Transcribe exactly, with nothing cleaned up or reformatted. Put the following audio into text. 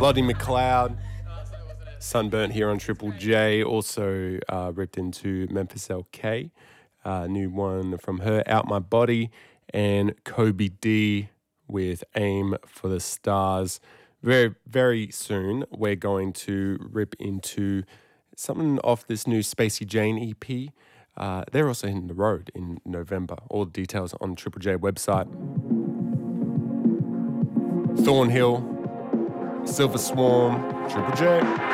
Lottie McLeod, Sunburnt here on Triple J. Also uh, ripped into Memphis L K. Uh, new one from her, Out My Body. And Kobe D with Aim for the Stars. Very, very soon, we're going to rip into something off this new Spacey Jane E P. Uh, they're also hitting the road in November. All the details on the Triple J website. Thornhill, Silver Swarm, Triple J.